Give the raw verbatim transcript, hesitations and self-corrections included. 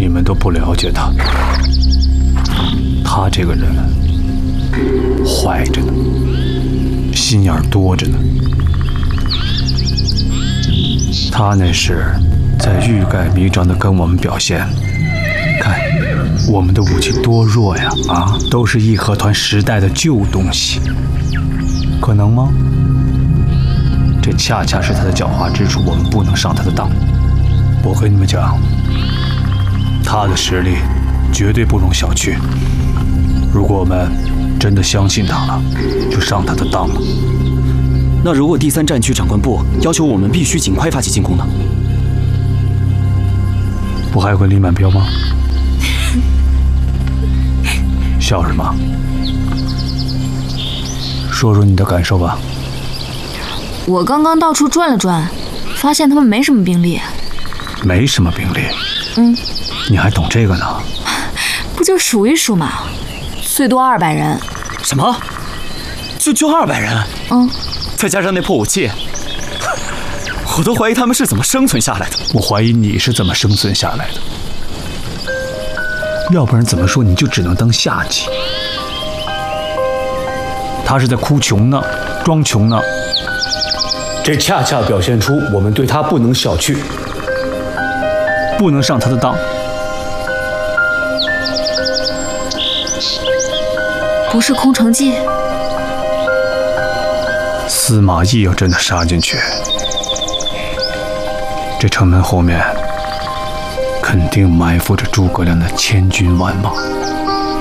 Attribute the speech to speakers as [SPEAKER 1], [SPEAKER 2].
[SPEAKER 1] 你们都不了解他，他这个人坏着呢，心眼多着呢。他那是在欲盖弥彰的跟我们表现，看我们的武器多弱呀！啊，都是义和团时代的旧东西，可能吗？这恰恰是他的狡猾之处，我们不能上他的当。我跟你们讲，他的实力绝对不容小觑。如果我们真的相信他了，就上他的当了。
[SPEAKER 2] 那如果第三战区长官部要求我们必须尽快发起进攻呢？
[SPEAKER 1] 不还有个李满彪吗？笑什么？说说你的感受吧。
[SPEAKER 3] 我刚刚到处转了转，发现他们没什么兵力。
[SPEAKER 1] 没什么兵力？
[SPEAKER 3] 嗯。
[SPEAKER 1] 你还懂这个呢？
[SPEAKER 3] 不就数一数嘛，最多二百人。
[SPEAKER 2] 什么？就就二百人？
[SPEAKER 3] 嗯。
[SPEAKER 2] 再加上那破武器，我都怀疑他们是怎么生存下来的。
[SPEAKER 1] 我怀疑你是怎么生存下来的。要不然怎么说你就只能当下级？他是在哭穷呢，装穷呢。这恰恰表现出我们对他不能小觑，不能上他的当。
[SPEAKER 3] 不是空城计？
[SPEAKER 1] 司马懿要真的杀进去，这城门后面肯定埋伏着诸葛亮的千军万马。